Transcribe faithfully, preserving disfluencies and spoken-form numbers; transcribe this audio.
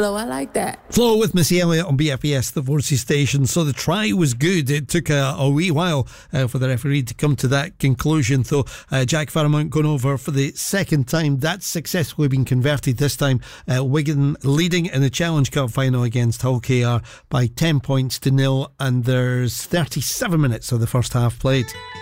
flow. I like that. Flow with Missy Elliott on B F E S, the Voices station. So the try was good. It took a, a wee while uh, for the referee to come to that conclusion. So uh, Jack Fairmount going over for the second time. That's successfully been converted this time. Uh, Wigan leading in the Challenge Cup final against Hull K R by ten points to nil. And there's thirty-seven minutes of the first half played.